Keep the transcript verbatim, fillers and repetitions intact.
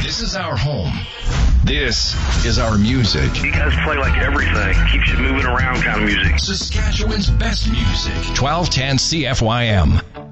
This is our home. This is our music. You guys play like everything. Keeps you moving around kind of music. Saskatchewan's best music. twelve ten C F Y M.